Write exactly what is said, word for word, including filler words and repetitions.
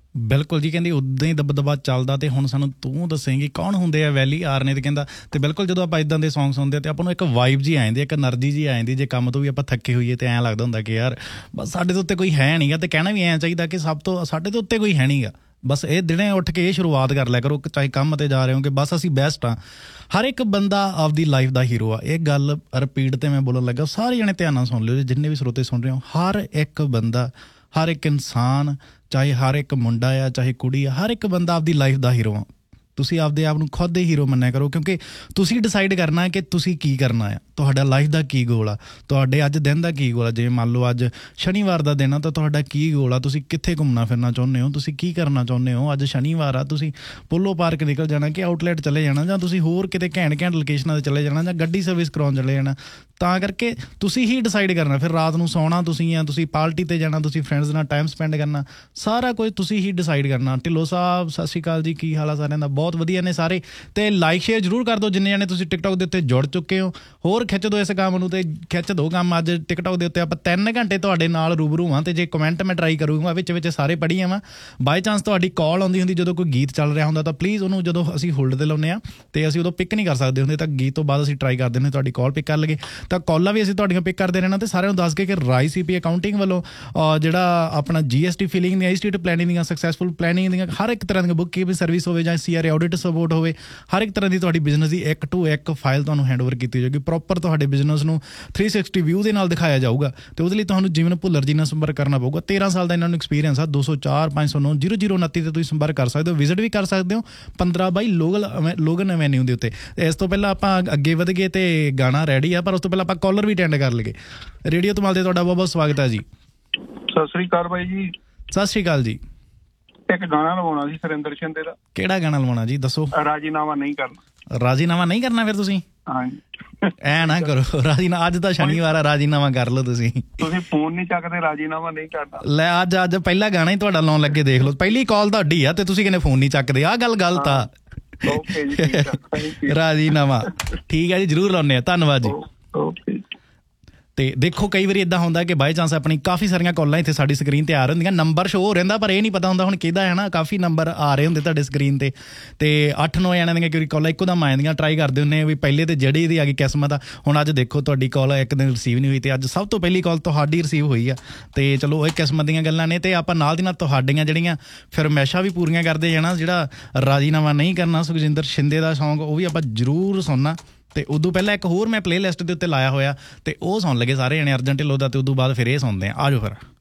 ਬਿਲਕੁਲ ਜੀ, ਕਹਿੰਦੀ ਉੱਦਾਂ ਹੀ ਦਬਦਬਾ ਚੱਲਦਾ ਤੇ ਹੁਣ ਸਾਨੂੰ ਤੂੰ ਦੱਸੇਂਗੀ ਕੌਣ ਹੁੰਦੇ ਆ ਵੈਲੀ ਆਰ ਨੇ। ਤੇ ਕਹਿੰਦਾ ਤੇ ਬਿਲਕੁਲ ਜਦੋਂ ਆਪਾਂ ਇੱਦਾਂ ਦੇ ਸੌਂਗ ਸੁਣਦੇ ਤੇ ਆਪਾਂ ਨੂੰ ਇੱਕ ਵਾਈਬ ਜੀ ਆ ਜਾਂਦੀ, ਇੱਕ ਐਨਰਜੀ ਜੀ ਆ ਜਾਂਦੀ। ਜੇ ਕੰਮ ਤੋਂ ਵੀ ਆਪਾਂ ਥੱਕੇ ਹੋਈਏ ਤੇ ਐਂ ਲੱਗਦਾ ਹੁੰਦਾ ਕਿ ਯਾਰ ਬਸ ਸਾਡੇ ਤੋਂ ਉੱਤੇ ਕੋਈ ਹੈ ਨਹੀਂ ਗਾ। ਤੇ ਕਹਿਣਾ ਵੀ ਐਂ ਚਾਹੀਦਾ ਕਿ ਸਭ ਤੋਂ ਸਾਡੇ ਤੋਂ ਉੱਤੇ ਕੋਈ ਹੈ ਨਹੀਂ ਗਾ। ਬਸ ਇਹ ਦਿਨੇ ਉੱਠ ਕੇ ਇਹ ਸ਼ੁਰੂਆਤ ਕਰ ਲਿਆ ਕਰੋ, ਚਾਹੇ ਕੰਮ 'ਤੇ ਜਾ ਰਹੇ ਹੋ, ਕਿ ਬਸ ਅਸੀਂ ਬੈਸਟ ਹਾਂ। ਹਰ ਇੱਕ ਬੰਦਾ ਆਪਦੀ ਲਾਈਫ ਦਾ ਹੀਰੋ ਆ। ਇਹ ਗੱਲ ਰਿਪੀਟ 'ਤੇ ਮੈਂ ਬੋਲਣ ਲੱਗਾ, ਸਾਰੇ ਜਣੇ ਧਿਆਨ ਨਾਲ ਸੁਣ ਲਿਓ ਜਿੰਨੇ ਵੀ ਸਰੋਤੇ ਸੁਣ ਰਹੇ ਹੋ। ਹਰ ਇੱਕ ਬੰਦਾ, ਹਰ ਇੱਕ ਇਨਸਾਨ, ਚਾਹੇ ਹਰ ਇੱਕ ਮੁੰਡਾ ਆ ਚਾਹੇ ਕੁੜੀ ਆ, ਹਰ ਇੱਕ ਬੰਦਾ ਆਪਦੀ ਲਾਈਫ ਦਾ ਹੀਰੋ ਆ। ਤੁਸੀਂ ਆਪਦੇ ਆਪ ਨੂੰ ਖੁਦ ਦੇ ਹੀਰੋ ਮੰਨਿਆ ਕਰੋ, ਕਿਉਂਕਿ ਤੁਸੀਂ ਡਿਸਾਈਡ ਕਰਨਾ ਕਿ ਤੁਸੀਂ ਕੀ ਕਰਨਾ ਆ, ਤੁਹਾਡਾ ਲਾਈਫ ਦਾ ਕੀ ਗੋਲ ਆ, ਤੁਹਾਡੇ ਅੱਜ ਦਿਨ ਦਾ ਕੀ ਗੋਲ ਆ। ਜਿਵੇਂ ਮੰਨ ਲਓ ਅੱਜ ਸ਼ਨੀਵਾਰ ਦਾ ਦਿਨ ਆ ਤਾਂ ਤੁਹਾਡਾ ਕੀ ਗੋਲ ਆ, ਤੁਸੀਂ ਕਿੱਥੇ ਘੁੰਮਣਾ ਫਿਰਨਾ ਚਾਹੁੰਦੇ ਹੋ, ਤੁਸੀਂ ਕੀ ਕਰਨਾ ਚਾਹੁੰਦੇ ਹੋ। ਅੱਜ ਸ਼ਨੀਵਾਰ ਆ, ਤੁਸੀਂ ਪੋਲੋ ਪਾਰਕ ਨਿਕਲ ਜਾਣਾ ਕਿ ਆਊਟਲੈਟ ਚਲੇ ਜਾਣਾ, ਜਾਂ ਤੁਸੀਂ ਹੋਰ ਕਿਤੇ ਘੈਂਟ ਘੈਂਟ ਲੋਕੇਸ਼ਨਾਂ 'ਤੇ ਚਲੇ ਜਾਣਾ, ਜਾਂ ਗੱਡੀ ਸਰਵਿਸ ਕਰਾਉਣ ਚਲੇ ਜਾਣਾ। ਤਾਂ ਕਰਕੇ ਤੁਸੀਂ ਹੀ ਡਿਸਾਈਡ ਕਰਨਾ। ਫਿਰ ਰਾਤ ਨੂੰ ਸੌਣਾ ਤੁਸੀਂ ਆ, ਤੁਸੀਂ ਪਾਰਟੀ 'ਤੇ ਜਾਣਾ, ਤੁਸੀਂ ਫਰੈਂਡਸ ਨਾਲ ਟਾਈਮ ਸਪੈਂਡ ਕਰਨਾ, ਸਾਰਾ ਕੁਝ ਤੁਸੀਂ ਹੀ ਡਿਸਾਈਡ ਕਰਨਾ। ਢਿੱਲੋਂ ਸਾਹਿਬ ਸਤਿ ਸ਼੍ਰੀ ਅਕਾਲ ਜੀ, ਕੀ ਹਾਲ ਆ ਸਾਰਿਆਂ ਦਾ? ਬਹੁਤ ਵਧੀਆ ਨੇ ਸਾਰੇ। ਤੇ ਲਾਈਕ ਸ਼ੇਅਰ ਜ਼ਰੂਰ ਕਰ ਦਿਓ ਜਿੰਨੇ ਜਾਣੇ ਤੁਸੀਂ ਟਿਕਟੋਕ ਦੇ ਉੱਤੇ ਜੁੜ ਚੁੱਕੇ ਹੋ। ਹੋਰ ਖਿੱਚ ਦਿਓ ਇਸ ਕੰਮ ਨੂੰ, ਤੇ ਖਿੱਚ ਦਿਓ ਕੰਮ। ਅੱਜ ਟਿਕਟੋਕ ਦੇ ਉੱਤੇ ਆਪਾਂ ਤਿੰਨ ਘੰਟੇ ਤੁਹਾਡੇ ਨਾਲ ਰੂਬਰੂ ਹਾਂ। ਤੇ ਜੇ ਕਮੈਂਟ ਮੈਂ ਟਰਾਈ ਕਰੂੰਗਾ ਵਿੱਚ ਵਿੱਚ ਸਾਰੇ ਪੜ੍ਹੀ ਜਾਵਾਂ। ਬਾਈ ਚਾਂਸ ਤੁਹਾਡੀ ਕਾਲ ਆਉਂਦੀ ਹੁੰਦੀ ਜਦੋਂ ਕੋਈ ਗੀਤ ਚੱਲ ਰਿਹਾ ਹੁੰਦਾ ਤਾਂ ਪਲੀਜ਼ ਉਹਨੂੰ, ਜਦੋਂ ਅਸੀਂ ਹੋਲਡ 'ਤੇ ਲਾਉਂਦੇ ਹਾਂ ਤੇ ਅਸੀਂ ਉਦੋਂ ਪਿਕ ਨਹੀਂ ਕਰ ਸਕਦੇ ਹੁੰਦੇ, ਤਾਂ ਗੀਤ ਤੋਂ ਬਾਅਦ ਅਸੀਂ ਟਰਾਈ ਕਰਦੇ ਹੁੰਦੇ ਤੁਹਾਡੀ ਕਾਲ ਪਿਕ ਕਰ ਲਈਏ। ਤਾਂ ਕਾਲਾਂ ਵੀ ਅਸੀਂ ਤੁਹਾਡੀਆਂ ਪਿਕ ਕਰਦੇ ਰਹਿਣਾ। ਤੇ ਸਾਰਿਆਂ ਨੂੰ ਦੱਸ ਕੇ ਕਿ ਰਾਈ ਸੀ ਪੀ ਅਕਾਊਂਟਿੰਗ ਵੱਲੋਂ ਜਿਹੜਾ ਆਪਣਾ ਜੀ ਐਸ ਟੀ ਫਿਲਿੰਗ ਦੀਆਂ, ਸਟੇਟ ਪਲੈਨਿੰਗ ਦੀਆਂ, ਸਕਸੈਸਫੁਲ ਪਲੈਨਿੰਗ ਦੀਆਂ, ਹਰ ਇੱਕ ਤਰ੍ਹਾਂ ਦੀਆਂ ਬੁੱਕ ਕੀਪਿੰਗ ਸਰਵਿਸ ਹੋਵੇ ਜਾਂ C R A audit support ਹੋਵੇ, ਹਰ ਇੱਕ ਤਰ੍ਹਾਂ ਦੀ ਤੁਹਾਡੀ ਬਿਜ਼ਨਸ ਦੀ ਇੱਕ ਟੂ ਇੱਕ ਫਾਈਲ ਤੁਹਾਨੂੰ ਹੈਂਡਓਵਰ ਕੀਤੀ ਜਾਊਗੀ। ਪ੍ਰੋਪਰ ਤੁਹਾਡੇ ਬਿਜ਼ਨਸ ਨੂੰ ਥ੍ਰੀ ਸਿਕਸਟੀ ਵਿਊ ਦੇ ਨਾਲ ਦਿਖਾਇਆ ਜਾਊਗਾ। ਤੇ ਉਹਦੇ ਲਈ ਤੁਹਾਨੂੰ ਜੀਵਨ ਭੁੱਲਰ ਜੀ ਨਾਲ ਸੰਪਰਕ ਕਰਨਾ ਪਊਗਾ। ਤੇਰਾਂ ਸਾਲ ਦਾ ਇਹਨਾਂ ਨੂੰ ਐਕਸਪੀਰੀਅੰਸ ਆ। ਦੋ ਸੌ ਚਾਰ ਪੰਜ ਸੌ ਨੌ ਜ਼ੀਰੋ ਜ਼ੀਰੋ ਉਨੱਤੀ 'ਤੇ ਤੁਸੀਂ ਸੰਪਰਕ ਕਰ ਸਕਦੇ ਹੋ, ਵਿਜ਼ਿਟ ਵੀ ਕਰ ਸਕਦੇ ਹੋ। ਪੰਦਰਾਂ ਬਾਈ ਲੋਗਲ ਲੋਗਨ ਐਵੈਨਿਊ ਦੇ ਉੱਤੇ। ਇਸ ਤੋਂ ਪਹਿਲਾਂ ਆਪਾਂ ਅੱਗੇ ਵਧ ਗਏ ਤੇ ਗਾਣਾ ਰੈਡੀ ਆ, ਪਰ ਉਸ ਤੋਂ ਪਹਿਲਾਂ ਆਪਾਂ ਕਾਲਰ ਵੀ ਅਟੈਂਡ ਕਰ ਲਈਏ। ਰੇਡੀਓ ਧਮਾਲ ਤੇ ਤੁਹਾਡਾ ਬਹੁਤ ਬਹੁਤ ਸਵਾਗਤ ਹੈ ਜੀ। ਸਤਿ ਸ੍ਰੀ ਅਕਾਲ ਬਾਈ ਜੀ। ਸਤਿ ਸ਼੍ਰੀ ਅਕਾਲ ਜੀ। ਇੱਕ ਗਾਣਾ ਲਵਾਉਣਾ ਸੀ ਸੁਰਿੰਦਰ ਸ਼ਿੰਦੇ ਦਾ। ਕਿਹੜਾ ਗਾਣਾ ਲਵਾਉਣਾ ਜੀ, ਦੱਸੋ? ਰਾਜੀਨਾਮਾ ਨਹੀਂ ਕਰਨਾ। ਰਾਜੀਨਾਮਾ ਨਹੀਂ ਕਰਨਾ? ਫਿਰ ਤੁਸੀਂ ਐ ਨਾ ਕਰੋ, ਰਾਜੀਨਾਮਾ ਅੱਜ ਤਾਂ ਸ਼ਨੀਵਾਰ ਆ, ਰਾਜੀਨਾਮਾ ਕਰ ਲਓ। ਤੁਸੀਂ ਤੁਸੀਂ ਫੋਨ ਨਹੀਂ ਚੱਕਦੇ, ਰਾਜੀਨਾਮਾ ਨਹੀਂ ਕਰਨਾ। ਲੈ ਅੱਜ ਅੱਜ ਪਹਿਲਾ ਗਾਣਾ ਹੀ ਤੁਹਾਡਾ ਲਾਉਣ ਲੱਗੇ, ਦੇਖ ਲਓ। ਪਹਿਲੀ ਕਾਲ ਤੁਹਾਡੀ ਆ ਤੇ ਤੁਸੀਂ ਕਹਿੰਦੇ ਫੋਨ ਨਹੀਂ ਚੱਕਦੇ, ਆਹ ਗੱਲ ਗਲਤ ਆ। ਰਾਜੀਨਾਮਾ ਠੀਕ ਹੈ ਜੀ, ਜ਼ਰੂਰ ਲਾਉਂਦੇ ਆ। ਧੰਨਵਾਦ ਜੀ। ਓਕੇ। ਤੇ ਦੇਖੋ ਕਈ ਵਾਰੀ ਇੱਦਾਂ ਹੁੰਦਾ ਕਿ ਬਾਈ ਚਾਂਸ ਆਪਣੀ ਕਾਫੀ ਸਾਰੀਆਂ ਕਾਲਾਂ ਇੱਥੇ ਸਾਡੀ ਸਕਰੀਨ 'ਤੇ ਆ ਰਹੀਆਂ ਹੁੰਦੀਆਂ, ਨੰਬਰ ਸ਼ੋ ਹੋ ਰਹਿੰਦਾ ਪਰ ਇਹ ਨਹੀਂ ਪਤਾ ਹੁੰਦਾ ਹੁਣ ਕਿਹਦਾ ਹੈ ਨਾ। ਕਾਫੀ ਨੰਬਰ ਆ ਰਹੇ ਹੁੰਦੇ ਤੁਹਾਡੇ ਸਕਰੀਨ 'ਤੇ ਤੇ ਅੱਠ ਨੌ ਜਣਿਆਂ ਦੀਆਂ ਕਈ ਕਾਲਾਂ ਇੱਕੋ ਦਮ ਆ ਜਾਂਦੀਆਂ। ਟਰਾਈ ਕਰਦੇ ਹੁੰਦੇ ਵੀ ਪਹਿਲੇ ਤੇ ਜਿਹੜੀ ਇਹਦੀ ਆ ਗਈ ਕਿਸਮਤ ਆ। ਹੁਣ ਅੱਜ ਦੇਖੋ ਤੁਹਾਡੀ ਕਾਲ ਇੱਕ ਦਿਨ ਰਿਸੀਵ ਨਹੀਂ ਹੋਈ ਤੇ ਅੱਜ ਸਭ ਤੋਂ ਪਹਿਲੀ ਕਾਲ ਤੁਹਾਡੀ ਰਿਸੀਵ ਹੋਈ ਆ। ਤੇ ਚਲੋ ਇਹ ਕਿਸਮਤ ਦੀਆਂ ਗੱਲਾਂ ਨੇ। ਤੇ ਆਪਾਂ ਨਾਲ ਦੀ ਨਾਲ ਤੁਹਾਡੀਆਂ ਜਿਹੜੀਆਂ ਫਰਮੈਸ਼ਾਂ ਵੀ ਪੂਰੀਆਂ ਕਰਦੇ ਜਾਣਾ। ਜਿਹੜਾ ਰਾਜੀਨਾਮਾ ਨਹੀਂ ਕਰਨਾ ਸੁਖਜਿੰਦਰ ਸ਼ਿੰਦੇ ਦਾ ਸੌਂਗ, ਉਹ ਵੀ ਆਪਾਂ ਜ਼ਰੂਰ ਸੁਣਨਾ। ਤੇ ਉਦੋਂ ਪਹਿਲਾਂ ਇੱਕ ਹੋਰ ਮੈਂ ਪਲੇ ਲਿਸਟ ਦੇ ਉੱਤੇ ਲਾਇਆ ਹੋਇਆ ਤੇ ਉਹ ਸੁਣ ਲਗੇ ਸਾਰੇ ਜਣੇ, ਅਰਜਨ ਢਿੱਲੋਂ ਦਾ। ਤੇ ਉਦੋਂ ਬਾਅਦ ਫਿਰ ਇਹ ਸੁਣਦੇ ਆ। ਆ ਜਾਓ ਫਿਰ।